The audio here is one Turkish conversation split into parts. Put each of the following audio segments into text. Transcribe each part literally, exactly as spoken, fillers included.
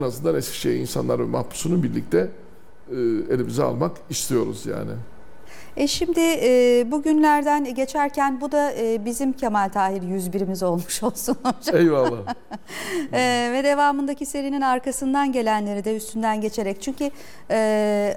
En azından Eskişehir İnsanlar ve Mahpusunu birlikte e, elimize almak istiyoruz yani. E şimdi e, bugünlerden geçerken bu da e, bizim Kemal Tahir yüz birimiz olmuş olsun hocam. Eyvallah. e, ve devamındaki serinin arkasından gelenleri de üstünden geçerek. Çünkü e,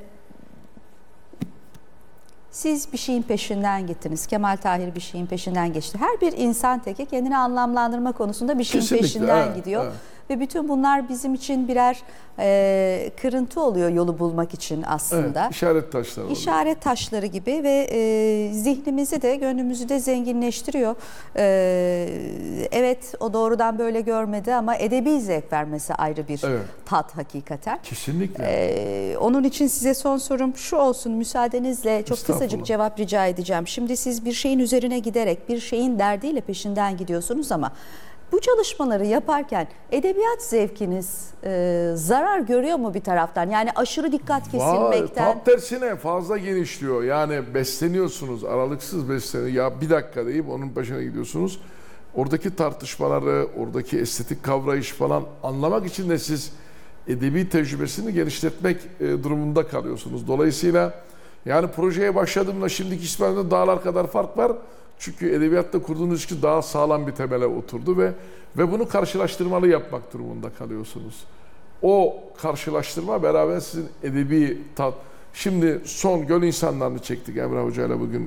siz bir şeyin peşinden gittiniz. Kemal Tahir bir şeyin peşinden geçti. Her bir insan teki kendini anlamlandırma konusunda bir şeyin Kesinlikle, peşinden evet, gidiyor. Evet. Ve bütün bunlar bizim için birer e, kırıntı oluyor yolu bulmak için aslında. Evet, işaret taşları. İşaret taşları gibi ve e, zihnimizi de gönlümüzü de zenginleştiriyor. E, evet o doğrudan böyle görmedi ama edebi zevk vermesi ayrı bir evet. tat hakikaten. Kesinlikle. E, onun için size son sorum şu olsun, müsaadenizle çok kısacık cevap rica edeceğim. Şimdi siz bir şeyin üzerine giderek bir şeyin derdiyle peşinden gidiyorsunuz ama bu çalışmaları yaparken edebiyat zevkiniz e, zarar görüyor mu bir taraftan? Yani aşırı dikkat kesilmekten. Var, tam tersine fazla genişliyor. Yani besleniyorsunuz, aralıksız besleniyor. Ya bir dakika deyip onun başına gidiyorsunuz. Oradaki tartışmaları, oradaki estetik kavrayış falan anlamak için de siz edebi tecrübesini genişletmek e, durumunda kalıyorsunuz. Dolayısıyla yani projeye başladığımda şimdiki İsmail'de dağlar kadar fark var. Çünkü edebiyatta kurduğunuz ilişki daha sağlam bir temele oturdu ve ve bunu karşılaştırmalı yapmak durumunda kalıyorsunuz. O karşılaştırma beraber sizin edebi tat. Şimdi son Göl İnsanlarını çektik Emrah Hoca ile bugün e,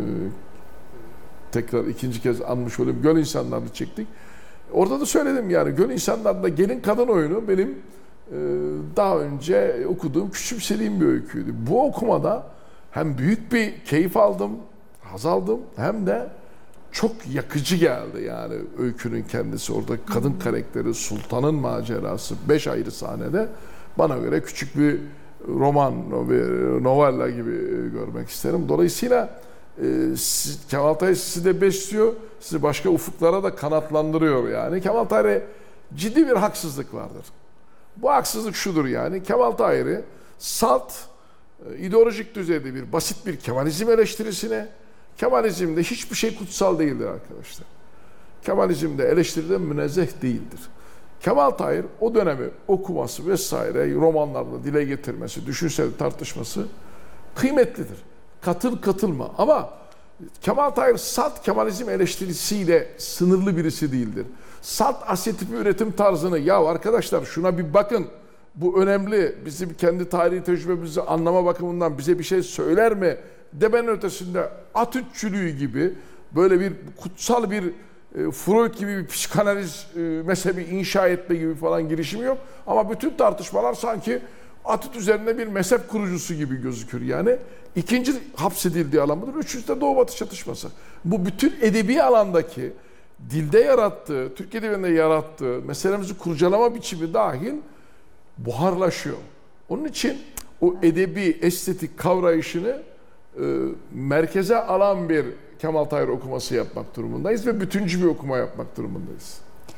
tekrar ikinci kez anmış olayım. Göl İnsanlarını çektik. Orada da söyledim yani Göl İnsanları'nda gelin kadın oyunu benim e, daha önce okuduğum, küçümsediğim bir öyküydü. Bu okumada hem büyük bir keyif aldım, haz aldım hem de çok yakıcı geldi yani öykünün kendisi. Orada kadın karakteri, sultanın macerası beş ayrı sahnede bana göre küçük bir roman, bir novella gibi görmek isterim. Dolayısıyla e, siz, Kemal Tahir sizi de besliyor, sizi başka ufuklara da kanatlandırıyor yani. Kemal Tahir'e ciddi bir haksızlık vardır. Bu haksızlık şudur yani, Kemal Tahir'i salt, ideolojik düzeyde bir basit bir Kemalizm eleştirisine, Kemalizm'de hiçbir şey kutsal değildir arkadaşlar. Kemalizm'de eleştiride münezzeh değildir. Kemal Tahir o dönemi okuması vesaire, romanlarda dile getirmesi, düşünsel tartışması kıymetlidir. Katıl katılma ama Kemal Tahir salt Kemalizm eleştirisiyle sınırlı birisi değildir. Salt asetipi üretim tarzını ya arkadaşlar şuna bir bakın. Bu önemli. Bizim kendi tarihi tecrübemizi anlama bakımından bize bir şey söyler mi? Demenin ötesinde Atütçülüğü gibi böyle bir kutsal bir e, Freud gibi bir psikanaliz e, mezhebi inşa etme gibi falan girişim yok. Ama bütün tartışmalar sanki Atüt üzerinde bir mezhep kurucusu gibi gözükür yani. İkinci hapsedildiği alan budur. Üçüncüsü de Doğu Batı çatışması. Bu bütün edebi alandaki dilde yarattığı, Türk edebiyatında yarattığı meselemizi kurcalama biçimi dahil buharlaşıyor. Onun için o edebi, estetik kavrayışını e, merkeze alan bir Kemal Tahir okuması yapmak durumundayız ve bütüncü bir okuma yapmak durumundayız.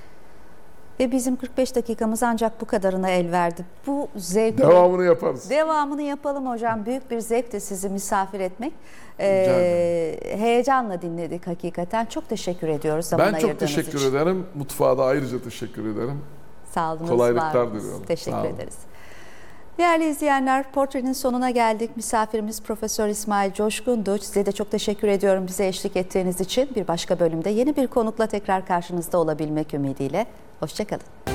Ve bizim kırk beş dakikamız ancak bu kadarına el verdi. Bu zevk. Devamını yaparız. Devamını yapalım hocam. Büyük bir zevkti sizi misafir etmek. Ee, heyecanla dinledik hakikaten. Çok teşekkür ediyoruz zaman Ben çok teşekkür için. ederim. Mutfağa da ayrıca teşekkür ederim. Sağ olun. Kolaylıklar diliyorum. Teşekkür ederiz. Değerli izleyenler, portrenin sonuna geldik. Misafirimiz Profesör İsmail Coşkun'du. Size de çok teşekkür ediyorum bize eşlik ettiğiniz için. Bir başka bölümde yeni bir konukla tekrar karşınızda olabilmek ümidiyle. Hoşça kalın.